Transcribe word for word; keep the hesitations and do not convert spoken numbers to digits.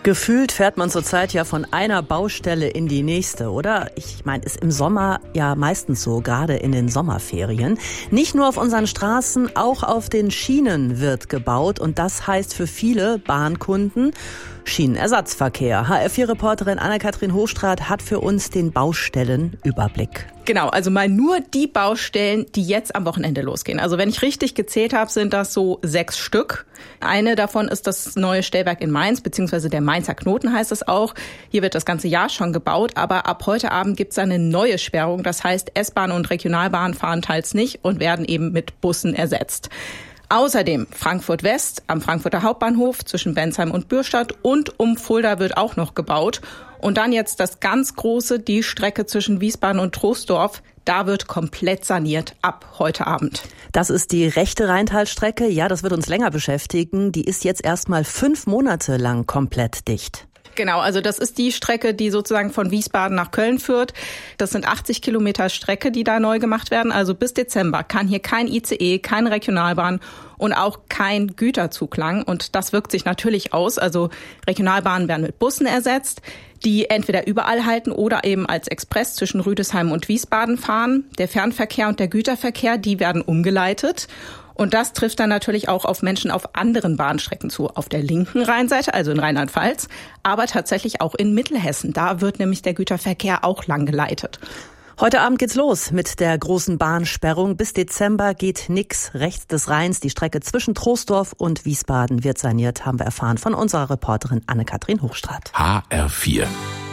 Gefühlt fährt man zurzeit ja von einer Baustelle in die nächste, oder? Ich meine, ist im Sommer ja meistens so, gerade in den Sommerferien. Nicht nur auf unseren Straßen, auch auf den Schienen wird gebaut. Und das heißt für viele Bahnkunden Schienenersatzverkehr. H R vier Reporterin Anne-Kathrin Hochstraat hat für uns den Baustellenüberblick. Genau, also mal nur die Baustellen, die jetzt am Wochenende losgehen. Also wenn ich richtig gezählt habe, sind das so sechs Stück. Eine davon ist das neue Stellwerk in Mainz, beziehungsweise der Mainzer Knoten heißt es auch. Hier wird das ganze Jahr schon gebaut, aber ab heute Abend gibt es eine neue Sperrung. Das heißt, S-Bahn und Regionalbahn fahren teils nicht und werden eben mit Bussen ersetzt. Außerdem Frankfurt West am Frankfurter Hauptbahnhof zwischen Bensheim und Bürstadt und um Fulda wird auch noch gebaut. Und dann jetzt das ganz große, die Strecke zwischen Wiesbaden und Troisdorf. Da wird komplett saniert ab heute Abend. Das ist die rechte Rheintalstrecke. Ja, das wird uns länger beschäftigen. Die ist jetzt erstmal fünf Monate lang komplett dicht. Genau, also das ist die Strecke, die sozusagen von Wiesbaden nach Köln führt. Das sind achtzig Kilometer Strecke, die da neu gemacht werden. Also bis Dezember kann hier kein I C E, keine Regionalbahn und auch kein Güterzug lang. Und das wirkt sich natürlich aus. Also Regionalbahnen werden mit Bussen ersetzt, die entweder überall halten oder eben als Express zwischen Rüdesheim und Wiesbaden fahren. Der Fernverkehr und der Güterverkehr, die werden umgeleitet. Und das trifft dann natürlich auch auf Menschen auf anderen Bahnstrecken zu. Auf der linken Rheinseite, also in Rheinland-Pfalz, aber tatsächlich auch in Mittelhessen. Da wird nämlich der Güterverkehr auch lang geleitet. Heute Abend geht's los mit der großen Bahnsperrung. Bis Dezember geht nix rechts des Rheins. Die Strecke zwischen Troisdorf und Wiesbaden wird saniert, haben wir erfahren von unserer Reporterin Anne-Kathrin Hochstraat. H R vier